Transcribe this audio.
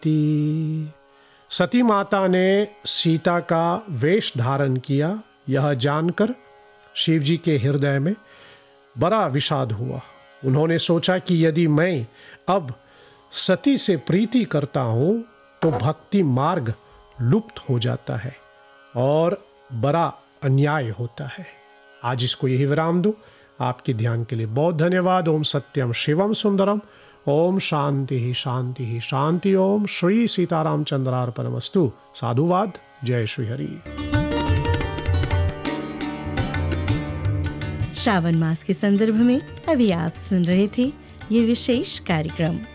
सती माता ने सीता का वेश धारण किया। यह जानकर शिव जी के हृदय में बड़ा विषाद हुआ। उन्होंने सोचा कि यदि मैं अब सती से प्रीति करता हूँ तो भक्ति मार्ग लुप्त हो जाता है और बड़ा अन्याय होता है। आज इसको यही विराम दूं। आपके ध्यान के लिए बहुत धन्यवाद। ओम सत्यम शिवम सुंदरम। ओम शांति ही शांति ही शांति। ओम श्री सीतारामचंद्रार्पणमस्तु। साधुवाद। जय श्री हरि। श्रावण मास के संदर्भ में अभी आप सुन रहे थे ये विशेष कार्यक्रम।